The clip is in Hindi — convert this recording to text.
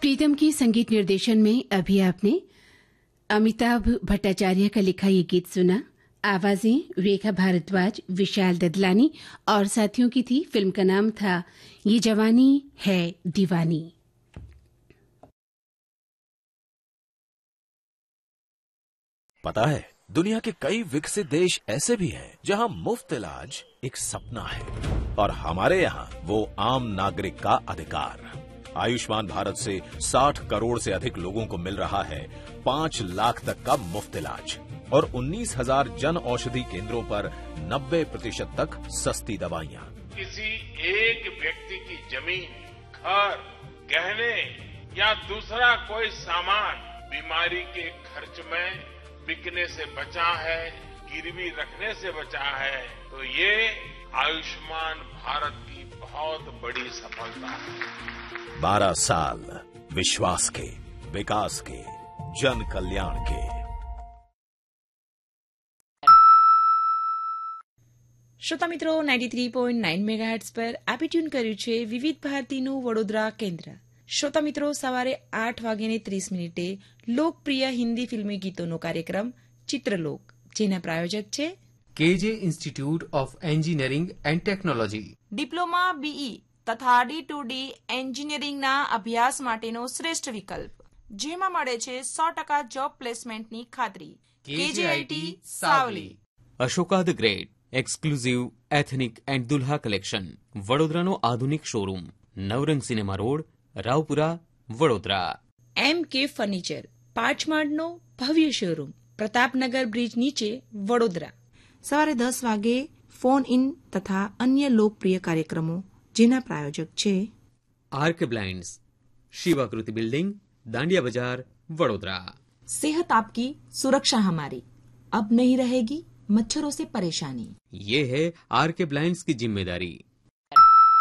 प्रीतम की संगीत निर्देशन में अभी आपने अमिताभ भट्टाचार्य का लिखा ये गीत सुना। आवाजें रेखा भारद्वाज, विशाल ददलानी और साथियों की थी। फिल्म का नाम था ये जवानी है दीवानी। पता है, दुनिया के कई विकसित देश ऐसे भी हैं जहां मुफ्त इलाज एक सपना है, और हमारे यहाँ वो आम नागरिक का अधिकार। आयुष्मान भारत से 60 करोड़ से अधिक लोगों को मिल रहा है 5 लाख तक का मुफ्त इलाज, और 19,000 जन औषधि केंद्रों पर 90% तक सस्ती दवाइयाँ। किसी एक व्यक्ति की जमीन, घर, गहने या दूसरा कोई सामान बीमारी के खर्च में बिकने से बचा है, गिरवी रखने से बचा है, तो ये आयुष्मान भारत की बहुत बड़ी सफलता है। 12 साल विश्वास के, विकास के, जन कल्याण के। શ્રોતા મિત્રો 93.9 મેગાહર્ટ્ઝ પર આપે ટ્યુન કર્યું છે વિવિધ ભારતીનું વડોદરા કેન્દ્ર। શ્રોતા મિત્રો, સવારે 8:30 લોકપ્રિય હિન્દી ફિલ્મી ગીતોનો કાર્યક્રમ ચિત્રલોક, જેના પ્રાયોજક છે કેજે institute of engineering and technology. Diploma, BE તથા D2D એન્જિનિયરિંગના અભ્યાસ માટેનો શ્રેષ્ઠ વિકલ્પ, જેમાં મળે છે 100% જોબ પ્લેસમેન્ટની ખાતરી। KJIT Savli. Ashoka the great exclusive ethnic and Dulha collection, વડોદરાનો આધુનિક શોરૂમ, નવરંગ cinema road, Raopura, Vadodara. MK furniture, પાંચમાળનો ભવ્ય શોરૂમ, પ્રતાપનગર બ્રિજ નીચે, વડોદરા। સવારે 10 વાગે ફોન ઇન તથા અન્ય લોકપ્રિય કાર્યક્રમો, જેના પ્રાયોજક છે આર્ક બ્લાઇન્ડ્સ, શિવાકૃતિ બિલ્ડિંગ, દાંડિયા બજાર, વડોદરા। सेहत आपकी सुरक्षा हमारी, अब नहीं रहेगी मच्छरों से परेशानी। ये है आर के ब्लाइंड्स की जिम्मेदारी।